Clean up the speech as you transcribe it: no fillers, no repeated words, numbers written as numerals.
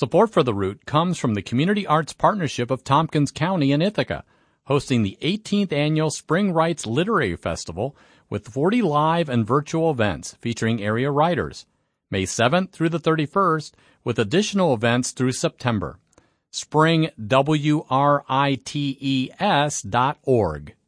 Support for The Root comes from the Community Arts Partnership of Tompkins County in Ithaca, hosting the 18th Annual Spring Writes Literary Festival with 40 live and virtual events featuring area writers, May 7th through the 31st, with additional events through September. springwrites.org.